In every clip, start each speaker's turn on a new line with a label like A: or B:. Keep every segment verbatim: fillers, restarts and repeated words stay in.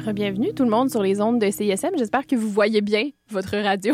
A: Bienvenue tout le monde sur les ondes de C I S M. J'espère que vous voyez bien votre radio.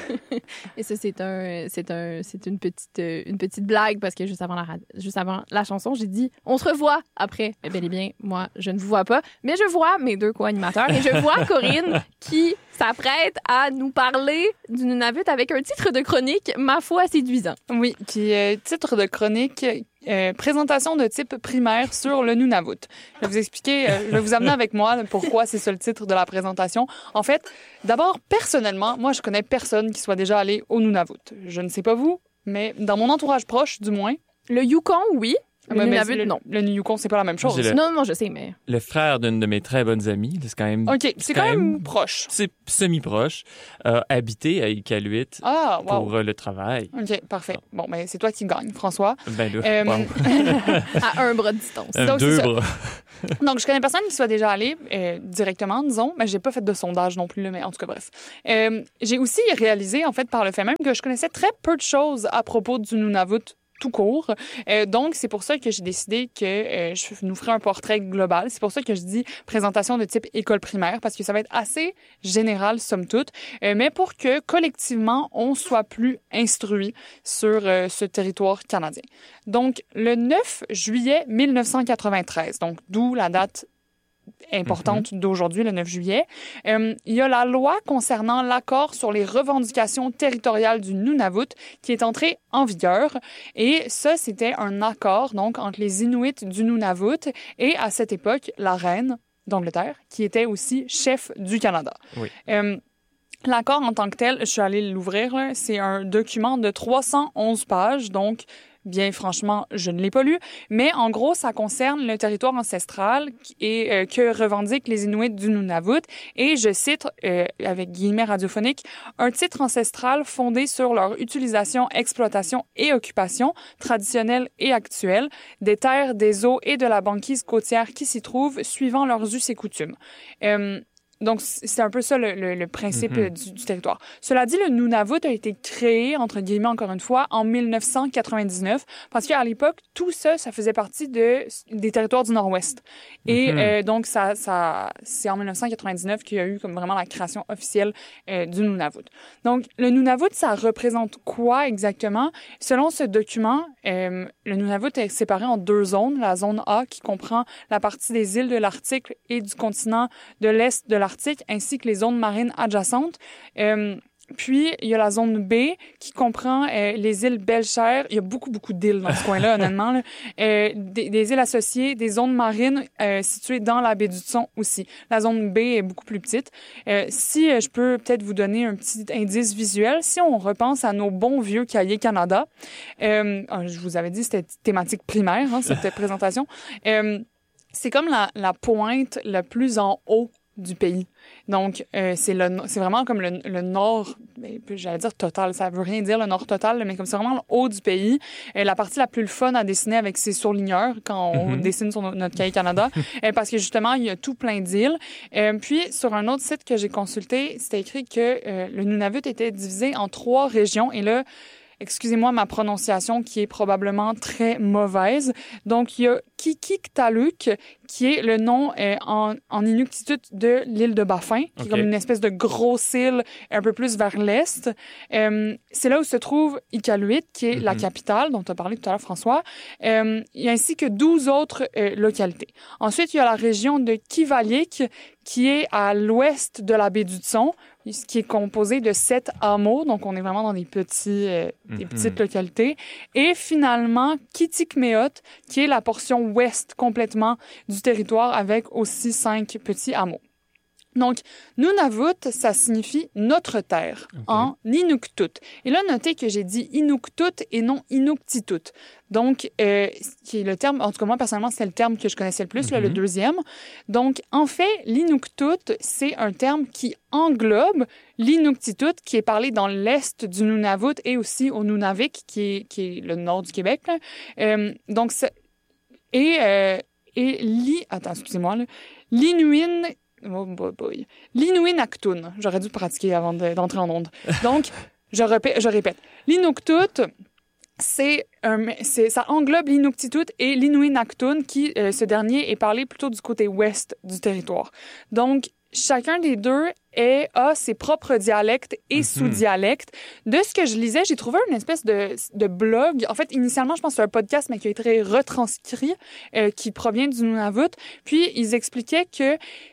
A: Et ça, c'est un, c'est un, c'est une petite, une petite blague parce que juste avant la, juste avant la chanson, j'ai dit on se revoit après. Mais bel et bien, moi, je ne vous vois pas, mais je vois mes deux co-animateurs et je vois Corinne qui s'apprête à nous parler du Nunavut avec un titre de chronique, ma foi, séduisant.
B: Oui, qui est titre de chronique. Euh, présentation de type primaire sur le Nunavut. Je vais vous expliquer, euh, je vais vous amener avec moi pourquoi c'est ça le titre de la présentation. En fait, d'abord, personnellement, moi, je connais personne qui soit déjà allé au Nunavut. Je ne sais pas vous, mais dans mon entourage proche, du moins.
A: Le Yukon, oui. Le
B: mais
A: Nunavut,
B: le,
A: non.
B: Le Yukon, c'est pas la même chose.
C: Le,
A: non, non, je sais, mais...
C: Le frère d'une de mes très bonnes amies, c'est quand même...
B: OK, c'est quand, quand même, même proche.
C: C'est semi-proche. Euh, habité à Iqaluit
B: ah, wow.
C: pour euh, le travail.
B: OK, parfait. Bon, ben c'est toi qui gagne, François.
C: Ben là,
B: euh...
C: wow.
A: À un bras de distance.
C: Euh,
B: Donc,
C: deux bras.
B: Donc, je connais personne qui soit déjà allé euh, directement, disons, mais j'ai pas fait de sondage non plus, là, mais en tout cas, bref. Euh, j'ai aussi réalisé, en fait, par le fait même, que je connaissais très peu de choses à propos du Nunavut tout court. Euh, donc, c'est pour ça que j'ai décidé que euh, je nous ferai un portrait global. C'est pour ça que je dis présentation de type école primaire, parce que ça va être assez général, somme toute, euh, mais pour que, collectivement, on soit plus instruit sur euh, ce territoire canadien. Donc, le neuf juillet mille neuf cent quatre-vingt-treize, donc d'où la date importante mm-hmm. d'aujourd'hui, le neuf juillet. Euh, il y a la loi concernant l'accord sur les revendications territoriales du Nunavut qui est entrée en vigueur. Et ça, c'était un accord donc entre les Inuits du Nunavut et, à cette époque, la reine d'Angleterre, qui était aussi chef du Canada.
C: Oui.
B: Euh, L'accord en tant que tel, je suis allée l'ouvrir, là, c'est un document de trois cent onze pages, donc bien franchement, je ne l'ai pas lu, mais en gros, ça concerne le territoire ancestral et euh, que revendiquent les Inuits du Nunavut. Et je cite, euh, avec guillemets radiophoniques, un titre ancestral fondé sur leur utilisation, exploitation et occupation traditionnelle et actuelle des terres, des eaux et de la banquise côtière qui s'y trouvent, suivant leurs us et coutumes. Euh, Donc, c'est un peu ça le, le, le principe mm-hmm. du, du territoire. Cela dit, le Nunavut a été créé, entre guillemets, encore une fois, en mille neuf cent quatre-vingt-dix-neuf, parce qu'à l'époque, tout ça, ça faisait partie de, des territoires du Nord-Ouest. Et mm-hmm. euh, donc, ça, ça, c'est en mille neuf cent quatre-vingt-dix-neuf qu'il y a eu comme vraiment la création officielle euh, du Nunavut. Donc, le Nunavut, ça représente quoi exactement? Selon ce document, euh, le Nunavut est séparé en deux zones. La zone A, qui comprend la partie des îles de l'Arctique et du continent de l'Est de l'Arctique, ainsi que les zones marines adjacentes. Euh, puis, il y a la zone B qui comprend euh, les îles Belcher. Il y a beaucoup, beaucoup d'îles dans ce coin-là, honnêtement. Là. Euh, des, des îles associées, des zones marines euh, situées dans la baie du Thon aussi. La zone B est beaucoup plus petite. Euh, si euh, je peux peut-être vous donner un petit indice visuel, si on repense à nos bons vieux cahiers Canada, euh, je vous avais dit c'était thématique primaire, hein, cette présentation, euh, c'est comme la, la pointe la plus en haut du pays. Donc, euh, c'est le, c'est vraiment comme le, le nord, j'allais dire total, ça veut rien dire le nord total, mais comme c'est vraiment le haut du pays, euh, la partie la plus fun à dessiner avec ses surligneurs quand on mm-hmm. dessine sur notre cahier Canada, euh, parce que justement, il y a tout plein d'îles. Euh, puis, sur un autre site que j'ai consulté, c'était écrit que euh, le Nunavut était divisé en trois régions, et là, excusez-moi ma prononciation qui est probablement très mauvaise. Donc, il y a Qikiqtaluk, qui est le nom euh, en, en inuktitut de l'île de Baffin, qui okay. est comme une espèce de grosse île un peu plus vers l'est. Euh, c'est là où se trouve Iqaluit, qui est mm-hmm. la capitale, dont tu as parlé tout à l'heure, François, euh, ainsi que douze autres euh, localités. Ensuite, il y a la région de Kivalliq, qui est à l'ouest de la baie du Thon, qui est composé de sept hameaux, donc on est vraiment dans des petits, euh, des mm-hmm. petites localités. Et finalement, Kitikmeot, qui est la portion ouest complètement du territoire avec aussi cinq petits hameaux. Donc, Nunavut, ça signifie notre terre okay. en Inuktitut. Et là, notez que j'ai dit Inuktitut et non Inuktitut. Donc, euh, qui est le terme, en tout cas moi personnellement, c'est le terme que je connaissais le plus, mm-hmm. là, le deuxième. Donc, en fait, l'Inuktitut, c'est un terme qui englobe l'Inuktitut, qui est parlé dans l'est du Nunavut et aussi au Nunavik, qui est, qui est le nord du Québec. Là. Euh, donc, c'est, et, euh, et li, attends, excusez-moi, là, l'Inuin, oh boy, boy. L'Inuinnaqtun. J'aurais dû pratiquer avant de, d'entrer en onde. Donc, je répète, je répète. L'Inuktitut, c'est, un, c'est, ça englobe l'Inuktitut et l'Inuinnaqtun, qui, euh, ce dernier, est parlé plutôt du côté ouest du territoire. Donc, chacun des deux est, a ses propres dialectes et
C: Mm-hmm.
B: sous-dialectes. De ce que je lisais, j'ai trouvé une espèce de, de blog. En fait, initialement, je pense que c'est un podcast, mais qui a été retranscrit, euh, qui provient du Nunavut. Puis, ils expliquaient que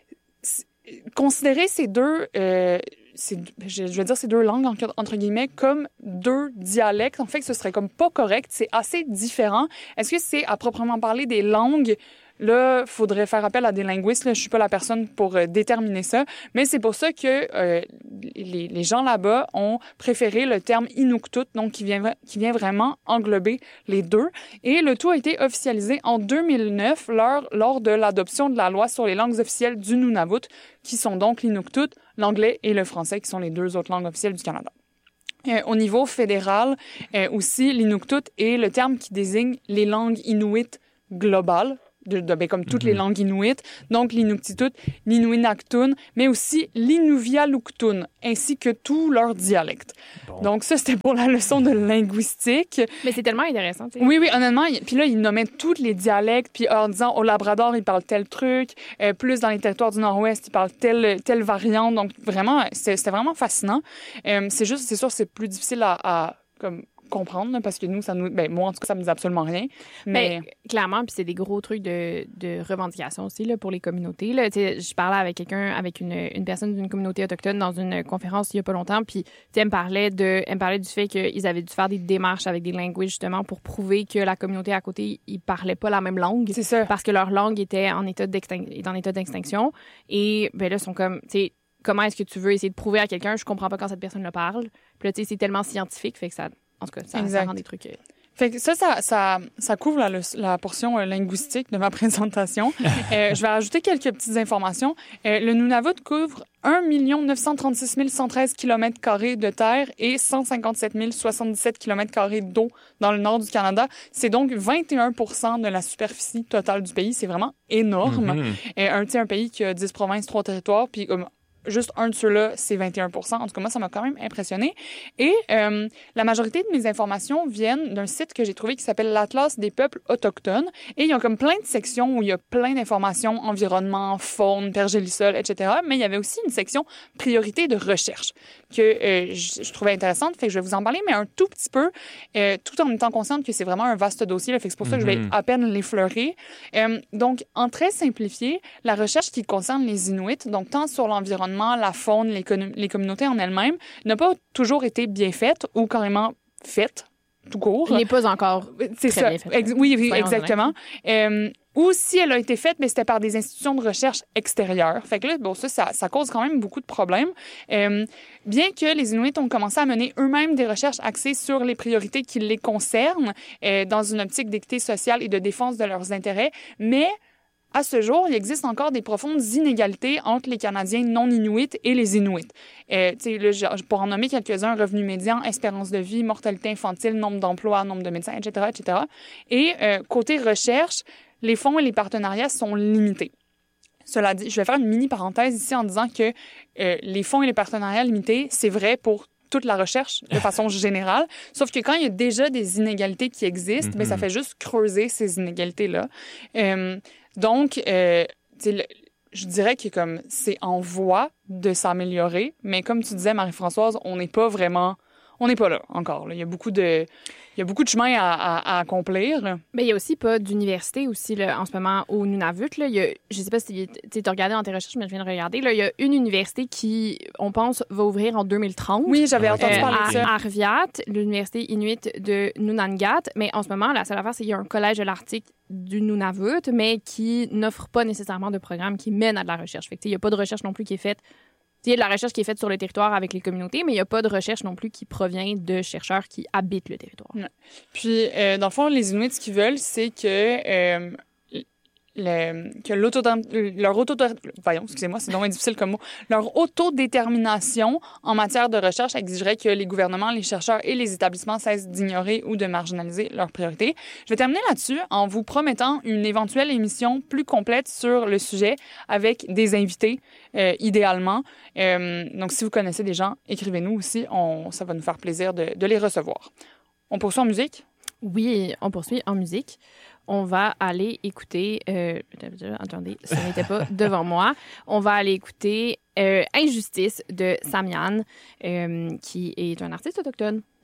B: considérer ces deux... Euh, c'est, je, je veux dire ces deux langues, entre guillemets, comme deux dialectes, en fait, ce serait comme pas correct. C'est assez différent. Est-ce que c'est à proprement parler des langues? Là, il faudrait faire appel à des linguistes. Là, je suis pas la personne pour euh, déterminer ça. Mais c'est pour ça que euh, les, les gens là-bas ont préféré le terme Inuktitut, donc qui vient, qui vient vraiment englober les deux. Et le tout a été officialisé en deux mille neuf lors, lors de l'adoption de la loi sur les langues officielles du Nunavut, qui sont donc l'Inuktitut, l'anglais et le français, qui sont les deux autres langues officielles du Canada. Euh, au niveau fédéral, euh, aussi, l'Inuktitut est le terme qui désigne les langues inuites globales, de, de, ben, comme toutes mm-hmm. les langues inuites, donc l'Inuktitut, l'Inuinnaqtun, mais aussi l'Inuvialuktun, ainsi que tous leurs dialectes. Bon. Donc ça, c'était pour la leçon de linguistique.
A: Mais c'est tellement intéressant, tu sais.
B: Oui, oui, honnêtement. Puis là, ils nommaient tous les dialectes, puis en disant, au Labrador, ils parlent tel truc, euh, plus dans les territoires du Nord-Ouest, ils parlent telle, telle variante. Donc vraiment, c'est, c'était vraiment fascinant. Euh, c'est juste, c'est sûr, c'est plus difficile à, à comme, comprendre, là, parce que nous, ça nous... Ben, moi, en tout cas, ça me dit absolument rien. Mais...
A: Ben, clairement, puis c'est des gros trucs de, de revendication aussi là, pour les communautés. Là. Je parlais avec quelqu'un, avec une, une personne d'une communauté autochtone dans une conférence il y a pas longtemps, puis elle me parlait de, elle me parlait du fait qu'ils avaient dû faire des démarches avec des linguistes, justement, pour prouver que la communauté à côté, ils parlaient pas la même langue.
B: C'est ça.
A: Parce que leur langue était en état, d'extin- en état d'extinction. Et ben là, ils sont comme... T'sais, comment est-ce que tu veux essayer de prouver à quelqu'un, je comprends pas quand cette personne le parle. Puis là, tu sais, c'est tellement scientifique, fait que ça... En tout cas, ça, ça rend des trucs... Euh...
B: Fait que ça, ça, ça, ça couvre la, la portion euh, linguistique de ma présentation. euh, je vais rajouter quelques petites informations. Euh, le Nunavut couvre un million neuf cent trente-six mille cent treize kilomètres carrés de terre et cent cinquante-sept mille soixante-dix-sept kilomètres carrés d'eau dans le nord du Canada. C'est donc vingt et un pour cent de la superficie totale du pays. C'est vraiment énorme. Mm-hmm. Euh, un, un pays qui a dix provinces, trois territoires, puis um, juste un de ceux-là, c'est vingt et un pour cent. En tout cas, moi, ça m'a quand même impressionné. Et euh, la majorité de mes informations viennent d'un site que j'ai trouvé qui s'appelle l'Atlas des peuples autochtones. Et il y a comme plein de sections où il y a plein d'informations, environnement, faune, pergélisol, et cetera. Mais il y avait aussi une section priorité de recherche que euh, je, je trouvais intéressante. Fait que je vais vous en parler, mais un tout petit peu, euh, tout en étant consciente que c'est vraiment un vaste dossier. Là, fait que c'est pour ça que je vais à peine l'effleurer. Euh, donc, en très simplifié, la recherche qui concerne les Inuits, donc tant sur l'environnement, la faune, les, con- les communautés en elles-mêmes, n'a pas toujours été bien faite ou carrément faite, tout court.
A: Elle n'est pas encore
B: c'est
A: très
B: ça.
A: bien faite.
B: Ex- oui, oui exactement. Euh, ou si elle a été faite, mais c'était par des institutions de recherche extérieures. Fait que là, bon, ça, ça, ça cause quand même beaucoup de problèmes. Euh, bien que les Inuits ont commencé à mener eux-mêmes des recherches axées sur les priorités qui les concernent, euh, dans une optique d'équité sociale et de défense de leurs intérêts, mais à ce jour, il existe encore des profondes inégalités entre les Canadiens non-Inuits et les Inuits. Euh, là, pour en nommer quelques-uns, revenu médian, espérance de vie, mortalité infantile, nombre d'emplois, nombre de médecins, et cetera, et cetera. Et euh, côté recherche, les fonds et les partenariats sont limités. Cela dit, je vais faire une mini-parenthèse ici en disant que euh, les fonds et les partenariats limités, c'est vrai pour toute la recherche de façon générale. Sauf que quand il y a déjà des inégalités qui existent, mm-hmm. ben, ça fait juste creuser ces inégalités-là. Euh, donc, euh, le, je dirais que comme c'est en voie de s'améliorer, mais comme tu disais, Marie-Françoise, on n'est pas vraiment... On n'est pas là encore. Là. Il y a beaucoup de, il y a beaucoup de chemin à, à, à accomplir.
A: Mais il y a aussi pas d'université aussi là, en ce moment au Nunavut. Là. Il y a, je sais pas si tu as regardé dans tes recherches, mais je viens de regarder. Là, il y a une université qui, on pense, va ouvrir en deux mille trente.
B: Oui, j'avais entendu euh, parler
A: à,
B: de ça.
A: À Arviat, l'université inuite de Nunangat. Mais en ce moment, la seule affaire, c'est qu'il y a un collège de l'Arctique du Nunavut, mais qui n'offre pas nécessairement de programme qui mène à de la recherche. Fait que, il n'y a pas de recherche non plus qui est faite. Il y a de la recherche qui est faite sur le territoire avec les communautés, mais il n'y a pas de recherche non plus qui provient de chercheurs qui habitent le territoire.
B: Ouais. Puis, euh, dans le fond, les Inuits, ce qu'ils veulent, c'est que... Euh, Le, que l'auto, leur auto, voyons, excusez-moi, c'est vraiment difficile comme mot. Leur autodétermination en matière de recherche exigerait que les gouvernements, les chercheurs et les établissements cessent d'ignorer ou de marginaliser leurs priorités. Je vais terminer là-dessus en vous promettant une éventuelle émission plus complète sur le sujet avec des invités, euh, idéalement. Euh, donc, si vous connaissez des gens, écrivez-nous aussi. On, ça va nous faire plaisir de, de les recevoir. On poursuit en musique?
A: Oui, on poursuit en musique. on va aller écouter... Euh, attendez, ça n'était pas devant moi. On va aller écouter euh, Injustice de Samian, euh, qui est un artiste autochtone.